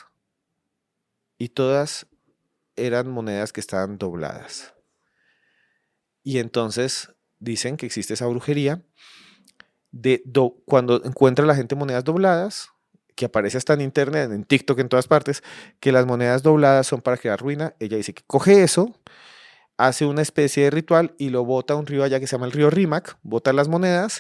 y todas eran monedas que estaban dobladas. Y entonces dicen que existe esa brujería de do- cuando encuentra la gente monedas dobladas, que aparece hasta en internet, en TikTok, en todas partes, que las monedas dobladas son para crear ruina. Ella dice que coge eso, hace una especie de ritual y lo bota a un río allá que se llama el río Rímac, bota las monedas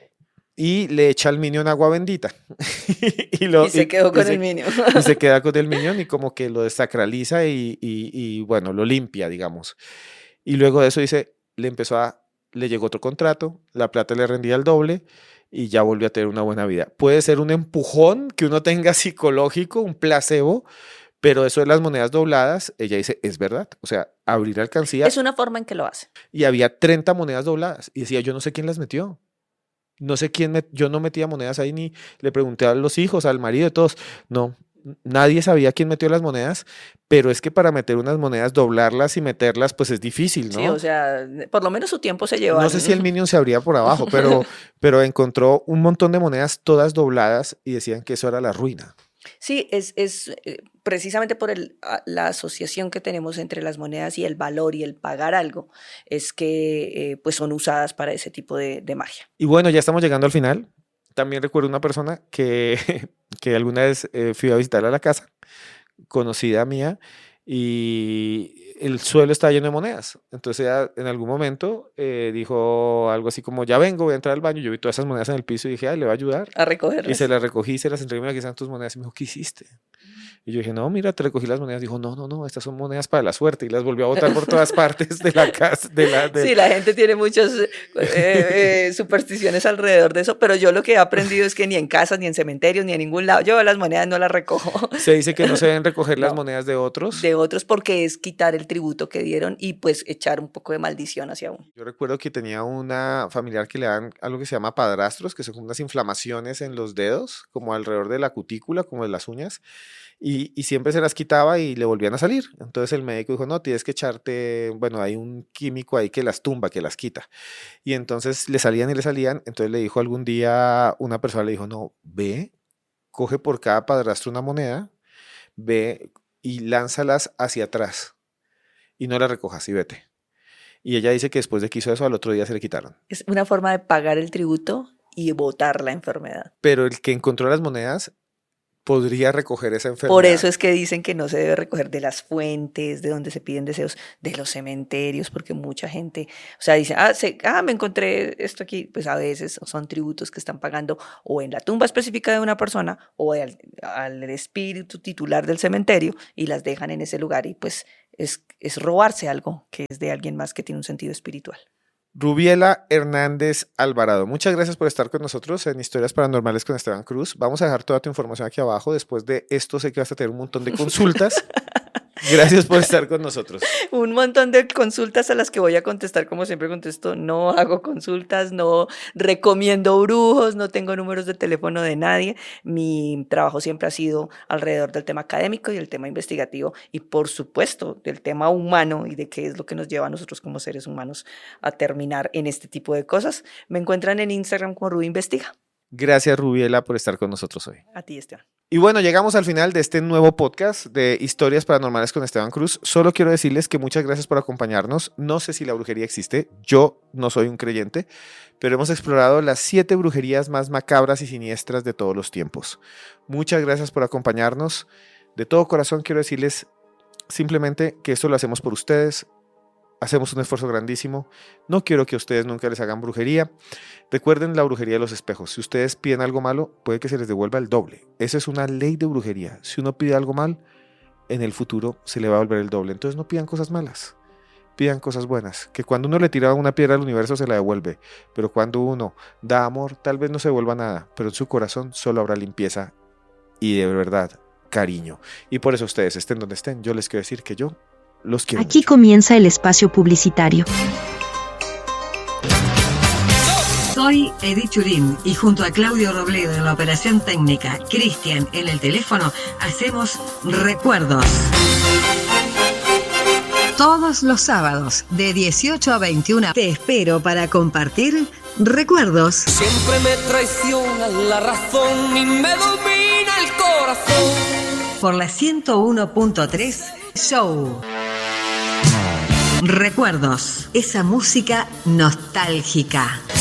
y le echa al minion agua bendita. y, lo, Y se y, quedó y con el se, minion. y se queda con el minion y como que lo desacraliza y, y, y, bueno, lo limpia, digamos. Y luego de eso dice, le empezó a, le llegó otro contrato, la plata le rendía el doble y ya volvió a tener una buena vida. Puede ser un empujón que uno tenga psicológico, un placebo, pero eso de las monedas dobladas, ella dice, es verdad. O sea, abrir alcancía Es una forma en que lo hace. y había treinta monedas dobladas. Y decía, yo no sé quién las metió. No sé quién, met- yo no metía monedas ahí ni le pregunté a los hijos, al marido, de todos. No, nadie sabía quién metió las monedas, pero es que para meter unas monedas, doblarlas y meterlas, pues es difícil, Sí, o ¿no? sea, por lo menos su tiempo se No sé si el llevan. Minion se abría por abajo, pero, pero encontró un montón de monedas todas dobladas y decían que eso era la ruina. Sí, es, es eh, precisamente por el, a- la asociación que tenemos entre las monedas y el valor y el pagar algo, es que eh, pues son usadas para ese tipo de, de magia. Y bueno, ya estamos llegando al final. También recuerdo una persona que, que alguna vez eh, fui a visitarla a la casa, conocida mía, y el suelo está lleno de monedas. Entonces ella en algún momento eh, dijo algo así como, ya vengo, voy a entrar al baño. Yo vi todas esas monedas en el piso y dije, ay, le voy a ayudar. A Y se recogerlas. las recogí, se las entregué, mira, aquí están tus monedas. Y me dijo, ¿qué hiciste? Y yo dije, no, mira, te recogí las monedas. Dijo, no, no, no, estas son monedas para la suerte. Y las volvió a botar por todas partes de la casa, de la, del... Sí, la gente tiene muchas eh, eh, supersticiones alrededor de eso, pero yo lo que he aprendido es que ni en casas, ni en cementerios, ni en ningún lado, yo las monedas no las recojo. Se dice que no se deben recoger las No, monedas de otros. de otros porque es quitar el tributo que dieron y pues echar un poco de maldición hacia uno. Yo recuerdo que tenía una familiar que le dan algo que se llama padrastros, que son como unas inflamaciones en los dedos, como alrededor de la cutícula, como de las uñas, y, y siempre se las quitaba y le volvían a salir. Entonces el médico dijo, no, tienes que echarte, bueno, hay un químico ahí que las tumba, que las quita. Y entonces le salían y le salían. Entonces le dijo algún día, una persona le dijo, no, ve, coge por cada padrastro una moneda, ve y lánzalas hacia atrás y no las recojas y vete. Y ella dice que después de que hizo eso, al otro día se le quitaron. Es una forma de pagar el tributo y botar la enfermedad. Pero el que encontró las monedas podría recoger esa enfermedad. Por eso es que dicen que no se debe recoger de las fuentes, de donde se piden deseos, de los cementerios, porque mucha gente, o sea, dice, ah, se, ah, me encontré esto aquí. Pues a veces son tributos que están pagando o en la tumba específica de una persona o al, al espíritu titular del cementerio y las dejan en ese lugar y pues es, es robarse algo que es de alguien más que tiene un sentido espiritual. Rubiela Hernández Alvarado, muchas gracias por estar con nosotros en Historias Paranormales con Esteban Cruz. Vamos a dejar toda tu información aquí abajo. Después de esto sé que vas a tener un montón de consultas. Gracias por estar con nosotros. Un montón de consultas a las que voy a contestar, como siempre contesto, no hago consultas, no recomiendo brujos, no tengo números de teléfono de nadie. Mi trabajo siempre ha sido alrededor del tema académico y el tema investigativo y por supuesto del tema humano y de qué es lo que nos lleva a nosotros como seres humanos a terminar en este tipo de cosas. Me encuentran en Instagram como Ruby Investiga. Gracias, Rubiela, por estar con nosotros hoy. A ti, Esteban. Y bueno, llegamos al final de este nuevo podcast de Historias Paranormales con Esteban Cruz. Solo quiero decirles que muchas gracias por acompañarnos. No sé si la brujería existe, yo no soy un creyente, pero hemos explorado las siete brujerías más macabras y siniestras de todos los tiempos. Muchas gracias por acompañarnos. De todo corazón quiero decirles simplemente que esto lo hacemos por ustedes. Hacemos un esfuerzo grandísimo. No quiero que a ustedes nunca les hagan brujería. Recuerden la brujería de los espejos. Si ustedes piden algo malo, puede que se les devuelva el doble. Esa es una ley de brujería. Si uno pide algo mal, en el futuro se le va a volver el doble. Entonces no pidan cosas malas. Pidan cosas buenas. Que cuando uno le tira una piedra al universo se la devuelve. Pero cuando uno da amor, tal vez no se devuelva nada. Pero en su corazón solo habrá limpieza y de verdad cariño. Y por eso ustedes estén donde estén. Yo les quiero decir que yo los quiero Aquí mucho. Comienza el espacio publicitario. Soy Edith Churín y junto a Claudio Robledo en la operación técnica, Cristian en el teléfono, hacemos Recuerdos. Todos los sábados de dieciocho a veintiuna te espero para compartir Recuerdos. Siempre me traiciona la razón y me domina el corazón. Por la ciento uno punto tres Show. Recuerdos, esa música nostálgica.